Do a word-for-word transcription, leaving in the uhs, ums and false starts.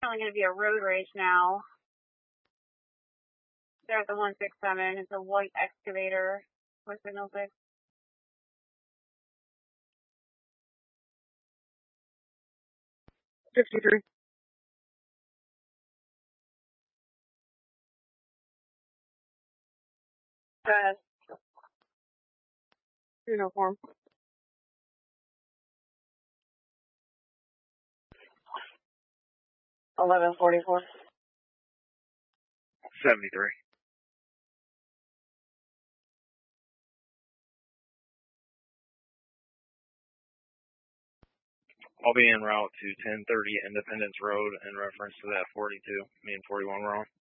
definitely going to be a road race now. They're at the one six seven. It's a white excavator with signal six. fifty-three. Go ahead. Uniform. eleven forty-four. seventy-three. I'll be en route to ten thirty Independence Road in reference to that forty-two. Me and forty-one were on.